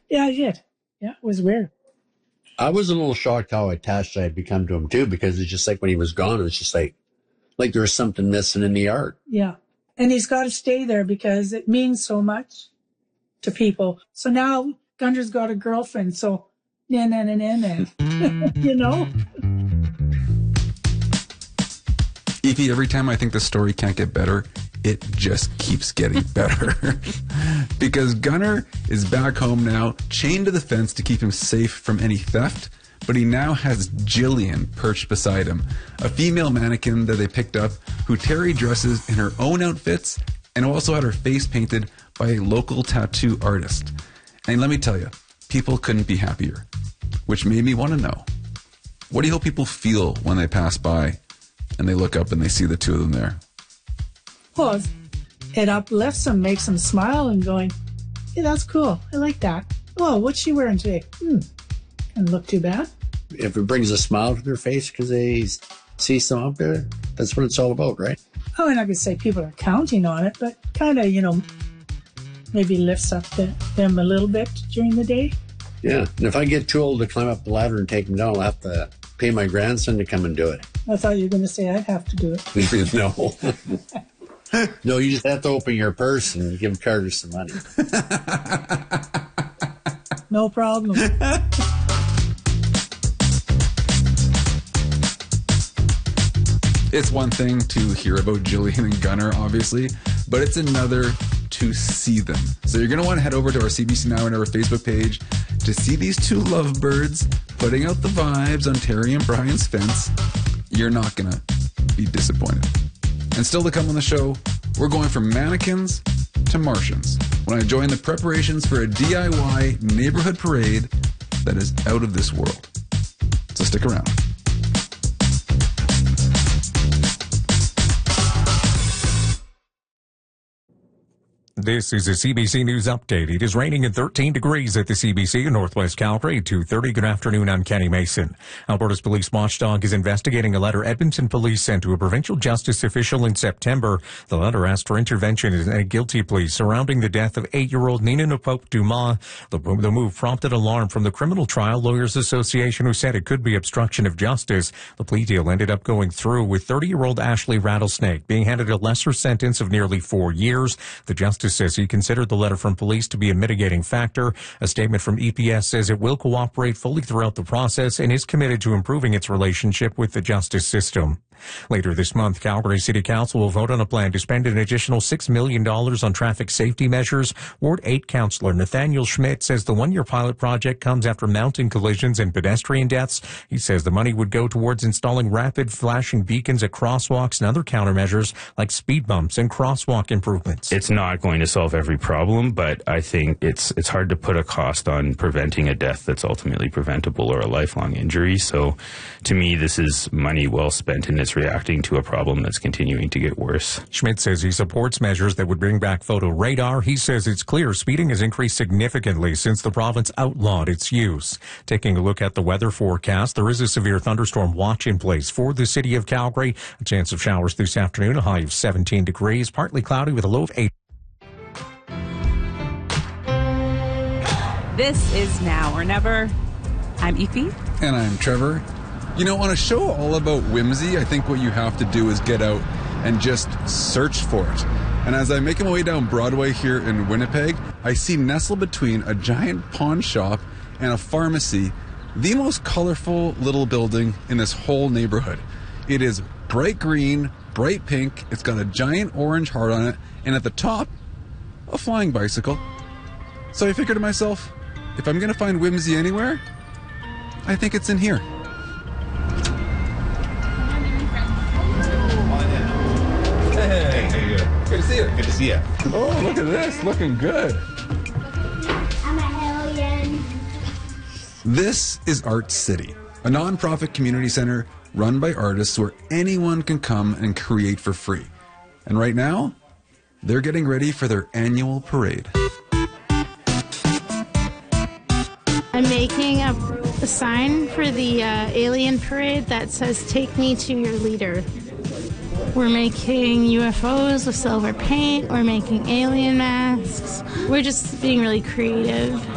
Yeah, I did. Yeah, it was weird. I was a little shocked how attached I had become to him too, because it's just like when he was gone, it was just like there was something missing in the art. Yeah. And he's got to stay there because it means so much to people. So now Gunner's got a girlfriend, so you know? Evie, every time I think the story can't get better, it just keeps getting better. Because Gunner is back home now, chained to the fence to keep him safe from any theft, but he now has Jillian perched beside him, a female mannequin that they picked up who Terry dresses in her own outfits and also had her face painted by a local tattoo artist. And let me tell you, people couldn't be happier, which made me want to know, what do you hope people feel when they pass by and they look up and they see the two of them there? Well, it uplifts them, makes them smile and going, hey, that's cool. I like that. Oh, what's she wearing today? Doesn't look too bad. If it brings a smile to their face because they see something up there, that's what it's all about, right? Oh, and I could say people are counting on it, but kind of, maybe lifts up them a little bit during the day. Yeah, and if I get too old to climb up the ladder and take them down, I'll have to pay my grandson to come and do it. I thought you were going to say I'd have to do it. No. No, you just have to open your purse and give Carter some money. No problem. It's one thing to hear about Jillian and Gunner, obviously, but it's another to see them. So you're going to want to head over to our CBC Now and our Facebook page to see these two lovebirds putting out the vibes on Terry and Brian's fence. You're not going to be disappointed. And still to come on the show, we're going from mannequins to Martians when I join the preparations for a DIY neighborhood parade that is out of this world. So stick around. This is a CBC News update. It is raining at 13 degrees at the CBC in Northwest Calgary. 2:30. Good afternoon. I'm Kenny Mason. Alberta's police watchdog is investigating a letter Edmonton police sent to a provincial justice official in September. The letter asked for intervention in a guilty plea surrounding the death of 8-year-old Nina Napope Dumas. The move prompted alarm from the Criminal Trial Lawyers Association, who said it could be obstruction of justice. The plea deal ended up going through, with 30-year-old Ashley Rattlesnake being handed a lesser sentence of nearly 4 years. The justice says he considered the letter from police to be a mitigating factor. A statement from EPS says it will cooperate fully throughout the process and is committed to improving its relationship with the justice system. Later this month, Calgary City Council will vote on a plan to spend an additional $6 million on traffic safety measures. Ward 8 Councillor Nathaniel Schmidt says the one-year pilot project comes after mounting collisions and pedestrian deaths. He says the money would go towards installing rapid flashing beacons at crosswalks and other countermeasures like speed bumps and crosswalk improvements. It's not going to solve every problem, but I think it's hard to put a cost on preventing a death that's ultimately preventable or a lifelong injury. So to me, this is money well spent, and it's reacting to a problem that's continuing to get worse. Schmidt says he supports measures that would bring back photo radar. He says it's clear speeding has increased significantly since the province outlawed its use. Taking a look at the weather forecast, there is a severe thunderstorm watch in place for the city of Calgary. A chance of showers this afternoon, a high of 17 degrees, partly cloudy with a low of 8. This is Now or Never. I'm Efi. And I'm Trevor. You know, on a show all about whimsy, I think what you have to do is get out and just search for it. And as I'm making my way down Broadway here in Winnipeg, I see nestled between a giant pawn shop and a pharmacy, the most colorful little building in this whole neighborhood. It is bright green, bright pink, it's got a giant orange heart on it, and at the top, a flying bicycle. So I figured to myself, if I'm going to find whimsy anywhere, I think it's in here. Hey, Good to see you. good to see you. Oh, look at this. Looking good. I'm a alien. This is Art City, a nonprofit community center run by artists where anyone can come and create for free. And right now, they're getting ready for their annual parade. I'm making a sign for the alien parade that says, "Take me to your leader." We're making UFOs with silver paint. We're making alien masks. We're just being really creative.